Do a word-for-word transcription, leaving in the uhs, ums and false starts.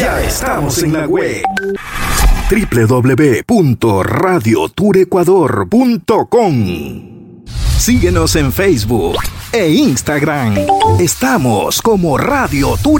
Ya estamos en la web. doble u doble u doble u punto radio tour ecuador punto com. Síguenos en Facebook e Instagram. Estamos como Radio Tour